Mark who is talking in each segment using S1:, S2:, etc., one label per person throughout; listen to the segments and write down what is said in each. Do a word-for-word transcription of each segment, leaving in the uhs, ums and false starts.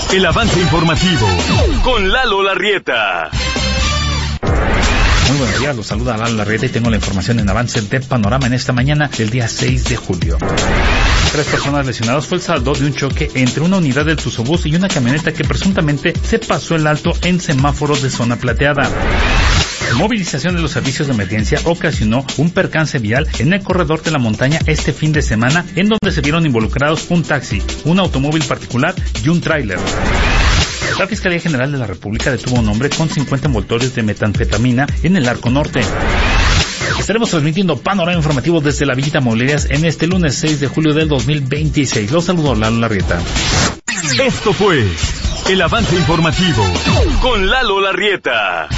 S1: El avance informativo con Lalo Larrieta.
S2: Muy buenos días, los saluda Lalo Larrieta y tengo la información en avance de Panorama en esta mañana del día seis de julio. Tres personas lesionadas fue el saldo de un choque entre una unidad del Tusobús y una camioneta que presuntamente se pasó el alto en semáforos de zona plateada. La movilización de los servicios de emergencia ocasionó un percance vial en el corredor de la montaña este fin de semana, en donde se vieron involucrados un taxi, un automóvil particular y un tráiler. La Fiscalía General de la República detuvo a un hombre con cincuenta envoltorios de metanfetamina en el Arco Norte. Estaremos transmitiendo Panorama Informativo desde la Villita Mobiliarias en este lunes seis de julio del dos mil veintiséis. Los saludo, Lalo Larrieta.
S1: Esto fue el avance informativo con Lalo Larrieta.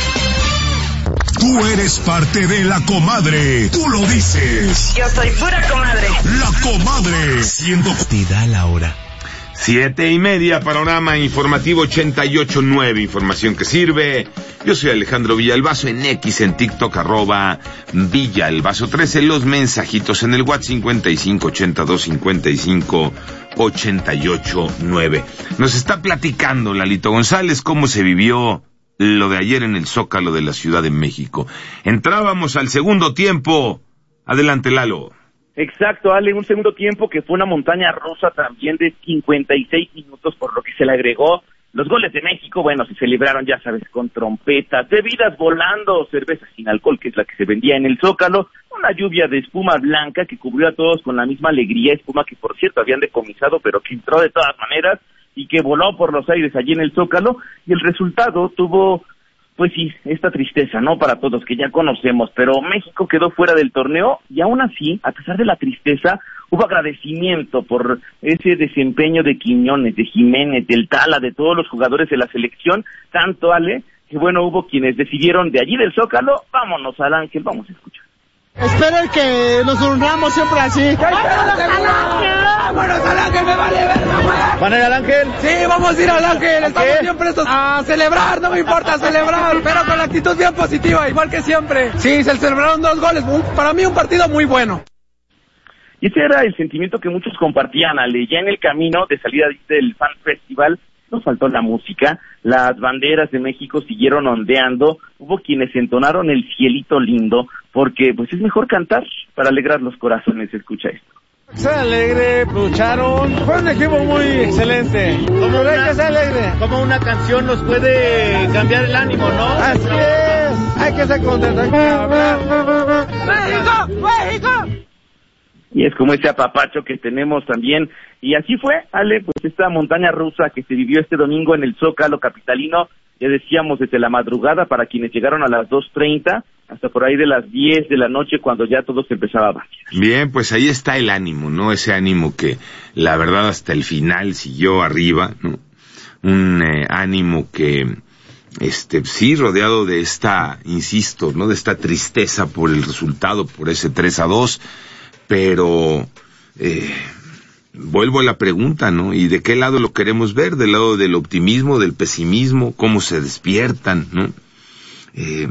S3: Tú eres parte de La Comadre. Tú lo dices.
S4: Yo soy pura comadre.
S3: La Comadre. Siendo... Te da la hora.
S5: Siete y media, Panorama Informativo ochenta y ocho punto nueve, información que sirve. Yo soy Alejandro Villalbazo, en X, en TikTok, arroba Villalbazo trece, los mensajitos en el WhatsApp cincuenta y cinco ochenta y dos cincuenta y cinco ochenta y ocho nueve. Nos está platicando Lalito González cómo se vivió lo de ayer en el Zócalo de la Ciudad de México. Entrábamos al segundo tiempo. Adelante, Lalo.
S6: Exacto, Ale, un segundo tiempo que fue una montaña rusa también de cincuenta y seis minutos, por lo que se le agregó los goles de México. Bueno, se celebraron, ya sabes, con trompetas, bebidas volando, cerveza sin alcohol, que es la que se vendía en el Zócalo, una lluvia de espuma blanca que cubrió a todos con la misma alegría, espuma que por cierto habían decomisado, pero que entró de todas maneras y que voló por los aires allí en el Zócalo, y el resultado tuvo... Pues sí, esta tristeza, ¿no? Para todos, que ya conocemos, pero México quedó fuera del torneo y aún así, a pesar de la tristeza, hubo agradecimiento por ese desempeño de Quiñones, de Jiménez, del Tala, de todos los jugadores de la selección, tanto, Ale, que bueno, hubo quienes decidieron de allí del Zócalo, vámonos al Ángel, vamos a escuchar.
S7: Espero que nos unamos siempre así. ¡Vámonos al Ángel, me vale verga! ¿Van a ir al Ángel? Sí, vamos a ir al Ángel. Estamos bien prestos a celebrar, no me importa celebrar, pero con la actitud bien positiva, igual que siempre. Sí, se celebraron dos goles, para mí un partido muy bueno.
S6: Y ese era el sentimiento que muchos compartían, Ale. Ya en el camino de salida del Fan Festival, nos faltó la música, las banderas de México siguieron ondeando, hubo quienes entonaron el cielito lindo, porque pues es mejor cantar para alegrar los corazones. Escucha esto.
S7: Ser alegre, lucharon, fue un equipo muy excelente. Como una, hay que ser alegre. Como una canción nos puede cambiar el ánimo, ¿no? Así es, hay que ser contento, hay que hablar. ¡México! ¡México!
S6: Y es como ese apapacho que tenemos también. Y así fue, Ale, pues esta montaña rusa que se vivió este domingo en el Zócalo capitalino, ya decíamos desde la madrugada para quienes llegaron a las dos treinta, hasta por ahí de las diez de la noche cuando ya todo se empezaba a vaciar.
S5: Bien, pues ahí está el ánimo, ¿no? Ese ánimo que la verdad hasta el final siguió arriba, ¿no? Un eh, ánimo que, este, sí, rodeado de esta, insisto, ¿no? De esta tristeza por el resultado, por ese tres a dos, pero eh, vuelvo a la pregunta, ¿no? ¿Y de qué lado lo queremos ver? ¿Del lado del optimismo, del pesimismo? ¿Cómo se despiertan, no? Eh,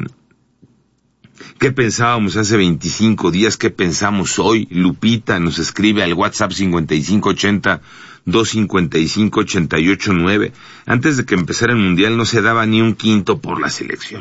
S5: ¿Qué pensábamos hace veinticinco días? ¿Qué pensamos hoy? Lupita nos escribe al WhatsApp cincuenta y cinco ochenta, dos cincuenta y cinco, ochenta y ocho nueve. Antes de que empezara el Mundial no se daba ni un quinto por la selección.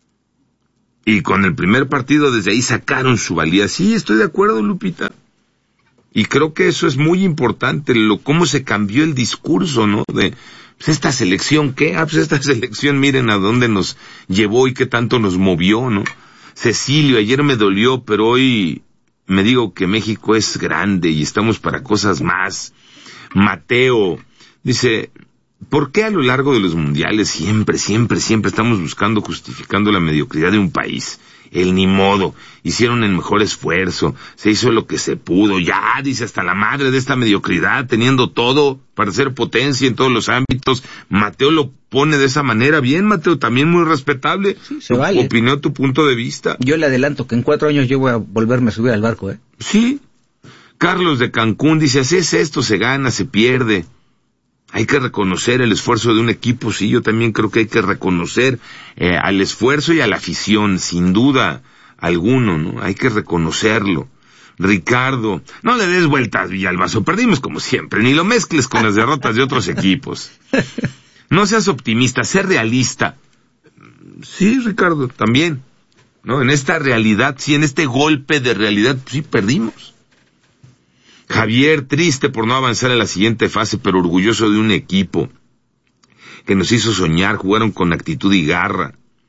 S5: Y con el primer partido desde ahí sacaron su valía. Sí, estoy de acuerdo, Lupita. Y creo que eso es muy importante, lo cómo se cambió el discurso, ¿no? De, pues esta selección, ¿qué? Ah, pues esta selección, miren a dónde nos llevó y qué tanto nos movió, ¿no? Cecilio, ayer me dolió, pero hoy me digo que México es grande y estamos para cosas más. Mateo dice, ¿por qué a lo largo de los mundiales siempre, siempre, siempre estamos buscando, justificando la mediocridad de un país? El ni modo, hicieron el mejor esfuerzo, se hizo lo que se pudo, ya, dice, hasta la madre de esta mediocridad, teniendo todo para ser potencia en todos los ámbitos. Mateo lo pone de esa manera, bien, Mateo, también muy respetable.
S8: Sí, se vale.
S5: Opinó tu punto de vista.
S8: Yo le adelanto que en cuatro años yo voy a volverme a subir al barco, ¿eh?
S5: Sí. Carlos de Cancún dice, así es esto, se gana, se pierde. Hay que reconocer el esfuerzo de un equipo, sí, yo también creo que hay que reconocer eh, al esfuerzo y a la afición, sin duda alguno, ¿no? Hay que reconocerlo. Ricardo, no le des vueltas, Villalbazo, perdimos como siempre, ni lo mezcles con las derrotas de otros equipos. No seas optimista, sé realista. Sí, Ricardo, también, ¿no? En esta realidad, sí, en este golpe de realidad, sí, perdimos. Javier, triste por no avanzar a la siguiente fase, pero orgulloso de un equipo que nos hizo soñar, jugaron con actitud y garra.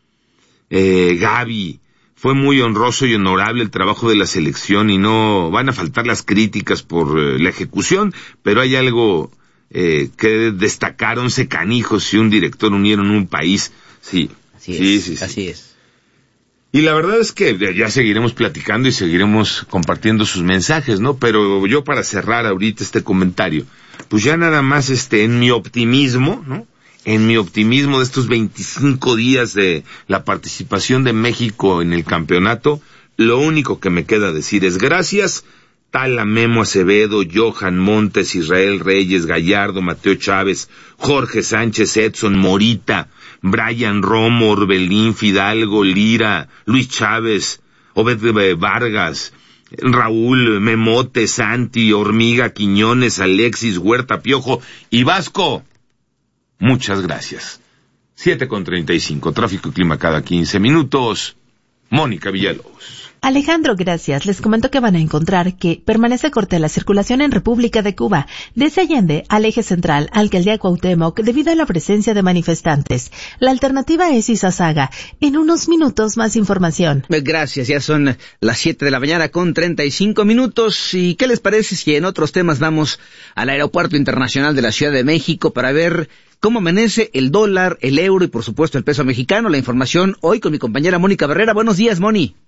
S5: Eh, Gaby, fue muy honroso y honorable el trabajo de la selección y no van a faltar las críticas por eh, la ejecución, pero hay algo eh, que destacar, once canijos y un director unieron un país, sí.
S8: Así
S5: sí,
S8: es,
S5: sí, sí.
S8: así es.
S5: Y la verdad es que ya seguiremos platicando y seguiremos compartiendo sus mensajes, ¿no? Pero yo para cerrar ahorita este comentario, pues ya nada más este, en mi optimismo, ¿no? En mi optimismo de estos veinticinco días de la participación de México en el campeonato, lo único que me queda decir es gracias, Tala, Memo Acevedo, Johan Montes, Israel Reyes, Gallardo, Mateo Chávez, Jorge Sánchez, Edson Morita, Brian Romo, Orbelín, Fidalgo, Lira, Luis Chávez, Obed Vargas, Raúl, Memote, Santi, Hormiga, Quiñones, Alexis, Huerta, Piojo y Vasco. Muchas gracias. siete con treinta y cinco, tráfico y clima cada quince minutos. Mónica Villalobos.
S4: Alejandro, gracias. Les comento que van a encontrar que permanece corta la circulación en República de Cuba, desde Allende al eje central, Alcaldía Cuauhtémoc, debido a la presencia de manifestantes. La alternativa es Izazaga. En unos minutos más información.
S8: Gracias, ya son las siete de la mañana con treinta y cinco minutos. ¿Y qué les parece si en otros temas vamos al Aeropuerto Internacional de la Ciudad de México para ver cómo amanece el dólar, el euro y por supuesto el peso mexicano? La información hoy con mi compañera Mónica Barrera. Buenos días, Moni.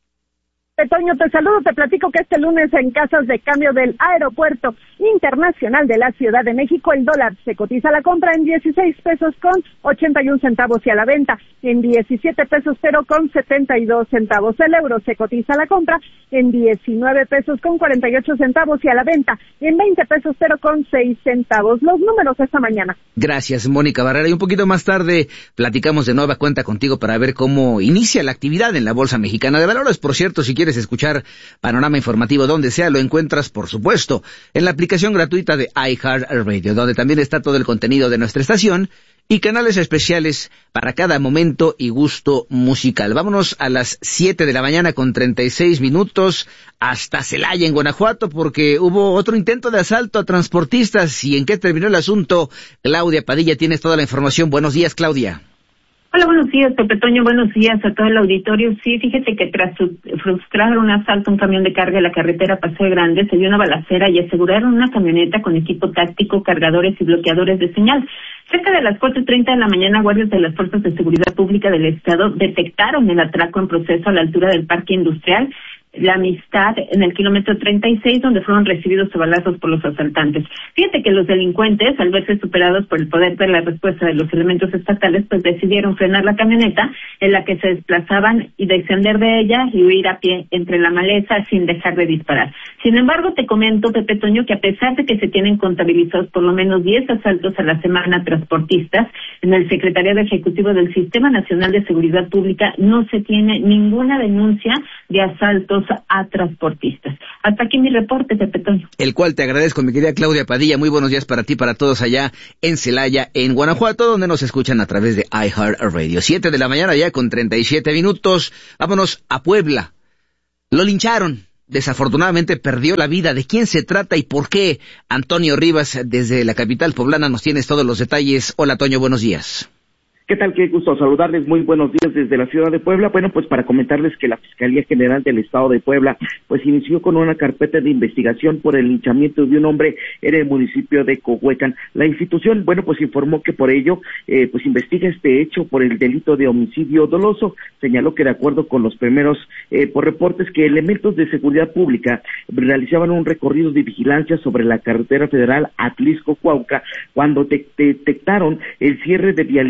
S9: Toño, te saludo, te platico que este lunes en casas de cambio del Aeropuerto Internacional de la Ciudad de México, el dólar se cotiza a la compra en dieciséis pesos con ochenta y un centavos y a la venta en diecisiete pesos pero con setenta y dos centavos. El euro se cotiza a la compra en diecinueve pesos con cuarenta y ocho centavos y a la venta en veinte pesos pero con seis centavos. Los números esta mañana.
S8: Gracias, Mónica Barrera. Y un poquito más tarde platicamos de nueva cuenta contigo para ver cómo inicia la actividad en la Bolsa Mexicana de Valores. Por cierto, si quieres escuchar Panorama Informativo donde sea, lo encuentras, por supuesto, en la aplicación gratuita de iHeartRadio, donde también está todo el contenido de nuestra estación y canales especiales para cada momento y gusto musical. Vámonos a las siete de la mañana con treinta y seis minutos hasta Celaya, en Guanajuato, porque hubo otro intento de asalto a transportistas. ¿Y en qué terminó el asunto? Claudia Padilla, tienes toda la información. Buenos días, Claudia.
S10: Hola, buenos días, Pepe Toño, buenos días a todo el auditorio. Sí, fíjate que tras frustrar un asalto a un camión de carga en la carretera Paseo Grande, se dio una balacera y aseguraron una camioneta con equipo táctico, cargadores y bloqueadores de señal. Cerca de las cuatro y treinta de la mañana, guardias de las Fuerzas de Seguridad Pública del Estado detectaron el atraco en proceso a la altura del Parque Industrial La Amistad, en el kilómetro treinta y seis, donde fueron recibidos a balazos por los asaltantes. Fíjate que los delincuentes, al verse superados por el poder de la respuesta de los elementos estatales, pues decidieron frenar la camioneta en la que se desplazaban y descender de ella y huir a pie entre la maleza sin dejar de disparar. Sin embargo, te comento, Pepe Toño, que a pesar de que se tienen contabilizados por lo menos diez asaltos a la semana a transportistas, en el Secretariado Ejecutivo del Sistema Nacional de Seguridad Pública no se tiene ninguna denuncia de asaltos a transportistas. Hasta aquí mi reporte, Pepe Toño.
S8: El cual te agradezco, mi querida Claudia Padilla. Muy buenos días para ti, para todos allá en Celaya, en Guanajuato, donde nos escuchan a través de iHeartRadio. Siete de la mañana ya con treinta y siete minutos. Vámonos a Puebla. Lo lincharon. Desafortunadamente perdió la vida. ¿De quién se trata y por qué? Antonio Rivas, desde la capital poblana, nos tienes todos los detalles. Hola, Toño, buenos días.
S11: ¿Qué tal? Qué gusto saludarles. Muy buenos días desde la ciudad de Puebla. Bueno, pues para comentarles que la Fiscalía General del Estado de Puebla pues inició con una carpeta de investigación por el linchamiento de un hombre en el municipio de Cohuecan. La institución, bueno, pues informó que por ello eh, pues investiga este hecho por el delito de homicidio doloso. Señaló que de acuerdo con los primeros eh, por reportes que elementos de seguridad pública realizaban un recorrido de vigilancia sobre la carretera federal Atlisco-Cuauca cuando te detectaron el cierre de vialidad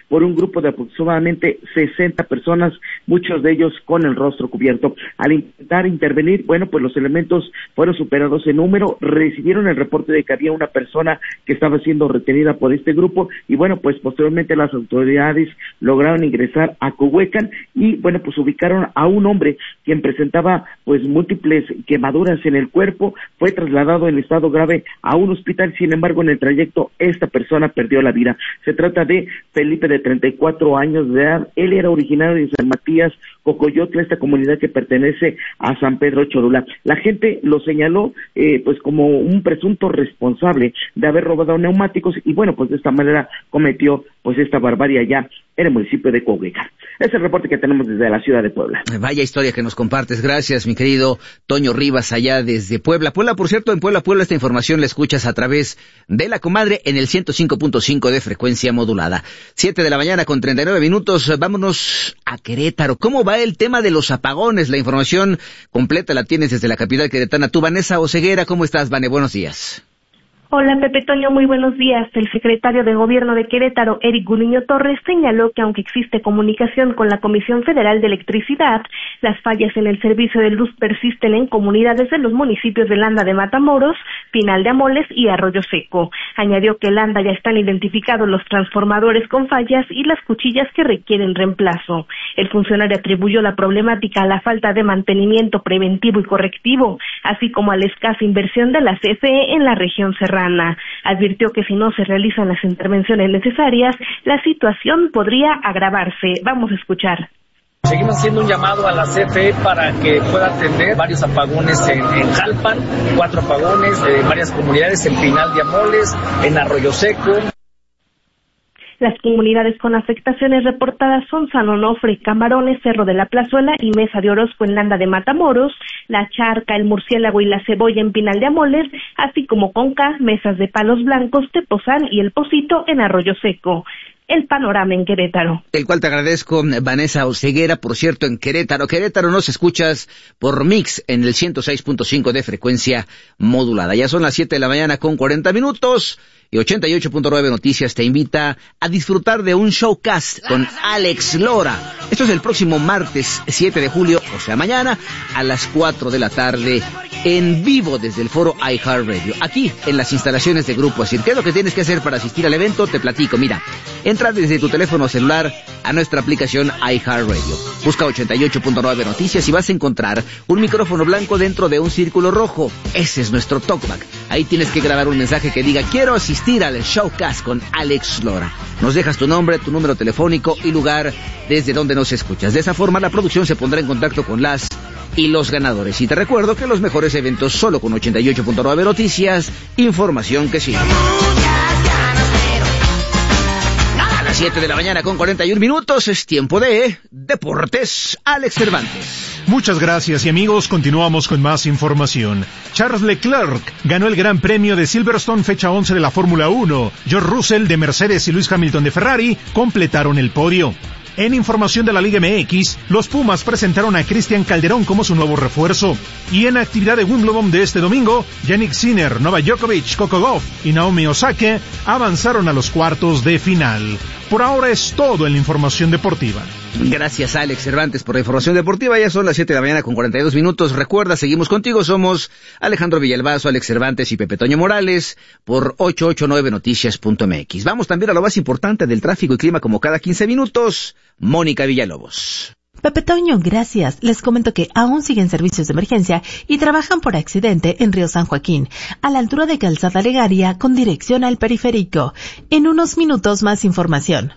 S11: por un grupo de aproximadamente sesenta personas, muchos de ellos con el rostro cubierto. Al intentar intervenir, bueno, pues los elementos fueron superados en número, recibieron el reporte de que había una persona que estaba siendo retenida por este grupo y bueno, pues posteriormente las autoridades lograron ingresar a Cohuecan y bueno, pues ubicaron a un hombre quien presentaba pues múltiples quemaduras en el cuerpo, fue trasladado en estado grave a un hospital, sin embargo en el trayecto esta persona perdió la vida. Se trata de Felipe, de treinta y cuatro años de edad, él era originario de San Matías, Cocoyotla, esta comunidad que pertenece a San Pedro Cholula. La gente lo señaló eh, pues como un presunto responsable de haber robado neumáticos y bueno, pues de esta manera cometió pues esta barbarie allá en el municipio de Coahuila. Es el reporte que tenemos desde la ciudad de Puebla.
S8: Vaya historia que nos compartes. Gracias, mi querido Toño Rivas, allá desde Puebla. Puebla, por cierto, en Puebla, Puebla, esta información la escuchas a través de La Comadre en el ciento cinco punto cinco de frecuencia modulada. Siete de la mañana con treinta y nueve minutos. Vámonos a Querétaro. ¿Cómo va el tema de los apagones? La información completa la tienes desde la capital queretana. Tú, Vanessa Oseguera, ¿cómo estás, Vane? Buenos días.
S12: Hola, Pepe Toño, muy buenos días. El secretario de Gobierno de Querétaro, Eric Gudiño Torres, señaló que aunque existe comunicación con la Comisión Federal de Electricidad, las fallas en el servicio de luz persisten en comunidades de los municipios de Landa de Matamoros, Pinal de Amoles y Arroyo Seco. Añadió que en Landa ya están identificados los transformadores con fallas y las cuchillas que requieren reemplazo. El funcionario atribuyó la problemática a la falta de mantenimiento preventivo y correctivo, así como a la escasa inversión de la C F E en la región serrana. Advirtió que si no se realizan las intervenciones necesarias, la situación podría agravarse. Vamos a escuchar.
S13: Seguimos haciendo un llamado a la C F E para que pueda atender varios apagones en, en Jalpan, cuatro apagones de varias comunidades, en Pinal de Amoles, en Arroyo Seco.
S12: Las comunidades con afectaciones reportadas son San Onofre, Camarones, Cerro de la Plazuela y Mesa de Orozco en Landa de Matamoros, La Charca, El Murciélago y La Cebolla en Pinal de Amoles, así como Conca, Mesas de Palos Blancos, Tepozán y El Pocito en Arroyo Seco. El panorama en Querétaro.
S8: El cual te agradezco, Vanessa Oseguera. Por cierto, en Querétaro, Querétaro nos escuchas por Mix en el ciento seis punto cinco de frecuencia modulada. Ya son las siete de la mañana con cuarenta minutos y ochenta y ocho punto nueve Noticias te invita a disfrutar de un showcast con Alex Lora. Esto es el próximo martes siete de julio, o sea mañana, a las cuatro de la tarde, en vivo desde el foro iHeartRadio, aquí en las instalaciones de Grupo Asir. ¿Qué es lo que tienes que hacer para asistir al evento? Te platico. Mira, entra desde tu teléfono celular a nuestra aplicación iHeartRadio. Busca ochenta y ocho punto nueve Noticias y vas a encontrar un micrófono blanco dentro de un círculo rojo. Ese es nuestro talkback. Ahí tienes que grabar un mensaje que diga: quiero asistir al showcast con Alex Lora. Nos dejas tu nombre, tu número telefónico y lugar desde donde nos escuchas. De esa forma la producción se pondrá en contacto con las y los ganadores. Y te recuerdo que los mejores eventos solo con ochenta y ocho punto nueve Noticias, información que sigue. A las siete de la mañana con cuarenta y un minutos es tiempo de Deportes. Alex Cervantes.
S14: Muchas gracias y amigos, continuamos con más información. Charles Leclerc ganó el Gran Premio de Silverstone fecha once de la Fórmula uno. George Russell de Mercedes y Lewis Hamilton de Ferrari completaron el podio. En información de la Liga M X, los Pumas presentaron a Cristian Calderón como su nuevo refuerzo. Y en actividad de Wimbledon de este domingo, Jannik Sinner, Novak Djokovic, Coco Gauff y Naomi Osaka avanzaron a los cuartos de final. Por ahora es todo en la información deportiva.
S8: Gracias, Alex Cervantes, por la información deportiva. Ya son las siete de la mañana con cuarenta y dos minutos. Recuerda, seguimos contigo. Somos Alejandro Villalbazo, Alex Cervantes y Pepe Toño Morales por ochocientos ochenta y nueve noticias punto m x. Vamos también a lo más importante del tráfico y clima como cada quince minutos. Mónica Villalobos.
S4: Pepe Toño, gracias. Les comento que aún siguen servicios de emergencia y trabajan por accidente en Río San Joaquín, a la altura de Calzada Legaria con dirección al periférico. En unos minutos más información.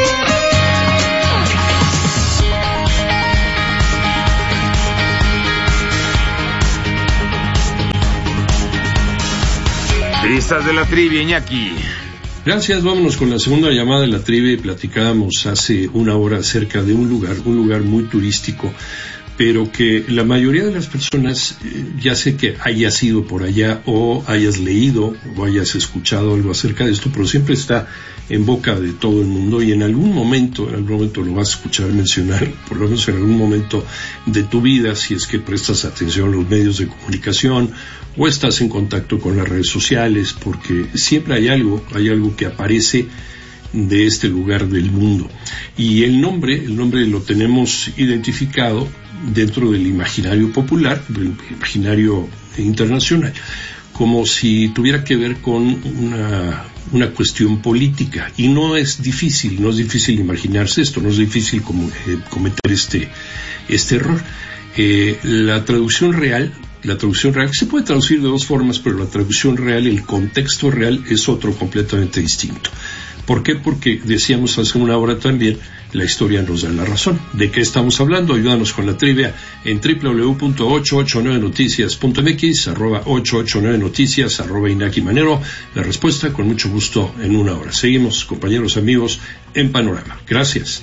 S5: Listas de la trivia, Iñaki.
S15: Gracias, vámonos con la segunda llamada de la trivia. Platicábamos hace una hora acerca de un lugar, un lugar muy turístico, pero que la mayoría de las personas, eh, ya sé que hayas ido por allá o hayas leído o hayas escuchado algo acerca de esto, pero siempre está en boca de todo el mundo y en algún momento, en algún momento lo vas a escuchar mencionar, por lo menos en algún momento de tu vida, si es que prestas atención a los medios de comunicación o estás en contacto con las redes sociales, porque siempre hay algo, hay algo que aparece de este lugar del mundo. Y el nombre, el nombre lo tenemos identificado dentro del imaginario popular, del imaginario internacional, como si tuviera que ver con una, una cuestión política. Y no es difícil, no es difícil imaginarse esto, no es difícil como, eh, cometer este, este error. Eh, la traducción real, la traducción real se puede traducir de dos formas, pero la traducción real, el contexto real es otro completamente distinto. ¿Por qué? Porque decíamos hace una hora también, la historia nos da la razón. ¿De qué estamos hablando? Ayúdanos con la trivia en doble u doble u doble u punto ochocientos ochenta y nueve noticias punto m x, arroba ochocientos ochenta y nueve noticias, arroba Inaki Manero. La respuesta con mucho gusto en una hora. Seguimos, compañeros, amigos, en Panorama. Gracias.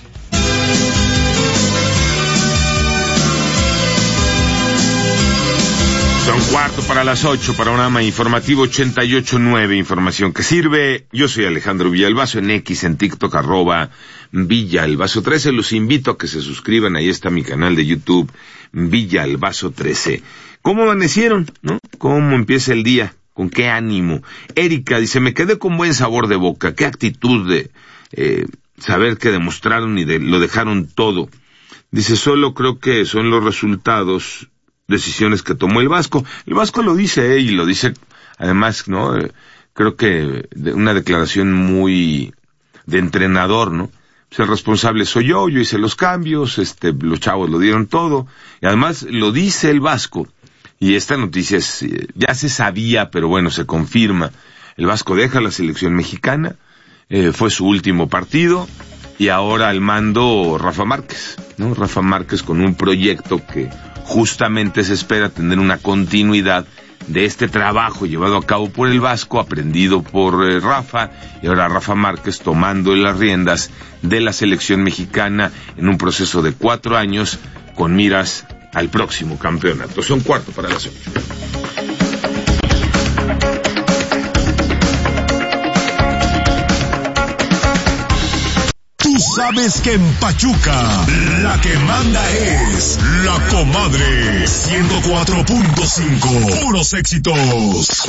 S5: Son cuarto para las ocho, Panorama Informativo ochenta y ocho nueve, información que sirve. Yo soy Alejandro Villalbazo, en X, en TikTok, arroba Villalbazo trece. Los invito a que se suscriban, ahí está mi canal de YouTube, Villalbazo trece. ¿Cómo amanecieron, no? ¿Cómo empieza el día? ¿Con qué ánimo? Erika dice, me quedé con buen sabor de boca. Qué actitud de eh, saber que demostraron y de, lo dejaron todo. Dice, solo creo que son los resultados, decisiones que tomó el Vasco. El Vasco lo dice, eh, y lo dice, además, ¿no? Eh, creo que de una declaración muy de entrenador, ¿no? Pues el responsable soy yo, yo hice los cambios, este, los chavos lo dieron todo, y además lo dice el Vasco, y esta noticia es, eh, ya se sabía, pero bueno, se confirma. El Vasco deja la selección mexicana, eh, fue su último partido, y ahora al mando Rafa Márquez, ¿no? Rafa Márquez con un proyecto que justamente se espera tener una continuidad de este trabajo llevado a cabo por el Vasco, aprendido por eh, Rafa, y ahora Rafa Márquez tomando las riendas de la selección mexicana en un proceso de cuatro años con miras al próximo campeonato. Son cuarto para las ocho.
S3: Tú sabes que en Pachuca la que manda es la comadre. ciento cuatro punto cinco, puros éxitos.